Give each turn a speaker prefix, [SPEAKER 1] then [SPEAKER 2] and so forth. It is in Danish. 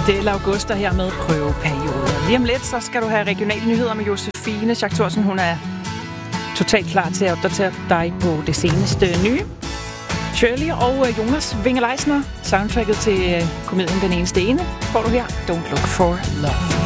[SPEAKER 1] Det er Augusta her med prøveperioder. Lige om lidt, så skal du have regionale nyheder med Josefine Schack Thorsen. Hun er totalt klar til at opdatere dig på det seneste nye. Shirley og Jonas Winge-Leisner, soundtracket til komedien Den Eneste Ene, får du her. Don't Look for Love.